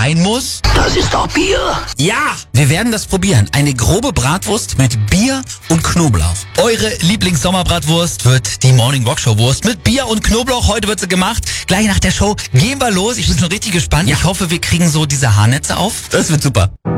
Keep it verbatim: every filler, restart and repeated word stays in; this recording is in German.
sein muss? Das ist doch Bier. Ja, wir werden das probieren. Eine grobe Bratwurst mit Bier und Knoblauch. Eure Lieblings-Sommerbratwurst wird die Morning Rock Show Wurst mit Bier und Knoblauch. Heute wird sie gemacht. Gleich nach der Show gehen wir los. Ich bin schon richtig gespannt. Ich hoffe, wir kriegen so diese Haarnetze auf. Das wird super.